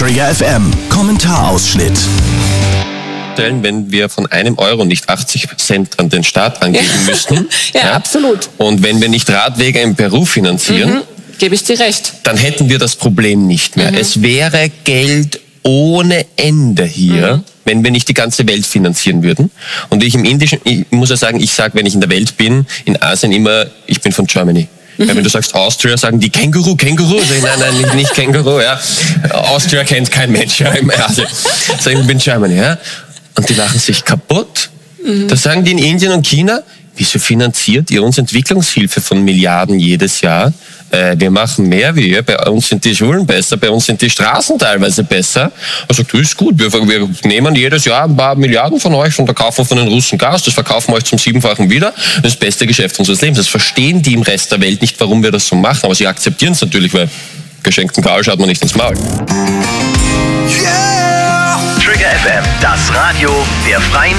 Trigger FM Kommentarausschnitt. Wenn wir von einem Euro nicht 80 Cent an den Staat angeben müssten. Ja, absolut. Und wenn wir nicht Radwege in Peru finanzieren, gebe ich dir recht. Dann hätten wir das Problem nicht mehr. Es wäre Geld ohne Ende hier, wenn wir nicht die ganze Welt finanzieren würden. Und ich muss ja sagen, ich sage, wenn ich in der Welt bin, in Asien immer, ich bin von Germany. Ja, wenn du sagst Austria, sagen die Känguru. Sag ich, nein, nicht Känguru. Ja. Austria kennt kein Mensch. Ja, im Asien. Sagen, ich bin Germany. Ja. Und die lachen sich kaputt. Da sagen die in Indien und China, wieso finanziert ihr uns Entwicklungshilfe von Milliarden jedes Jahr? Wir machen mehr wie ihr, bei uns sind die Schulen besser, bei uns sind die Straßen teilweise besser. Er sagt, das ist gut, wir nehmen jedes Jahr ein paar Milliarden von euch und verkaufen von den Russen Gas, das verkaufen wir euch zum 7-fachen wieder. Das ist das beste Geschäft unseres Lebens. Das verstehen die im Rest der Welt nicht, warum wir das so machen, aber sie akzeptieren es natürlich, weil geschenkten Karl schaut man nicht ins Maul. Yeah! Trigger FM, das Radio der Freien